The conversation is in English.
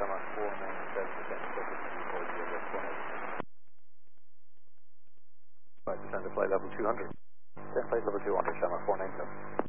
Shamrock 497, descend to flight level 200. Descend flight level 200, Shamrock 497.